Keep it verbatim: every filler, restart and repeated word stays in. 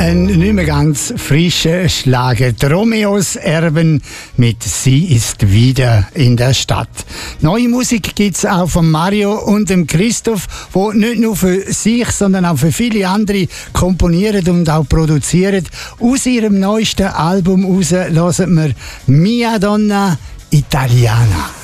Ein nicht mehr ganz frischer Schlager. Die Romeos Erben mit «Sie ist wieder in der Stadt». Neue Musik gibt es auch von Mario und dem Christoph, die nicht nur für sich, sondern auch für viele andere komponieren und auch produzieren. Aus ihrem neuesten Album heraus hören wir «Mia Donna Italiana».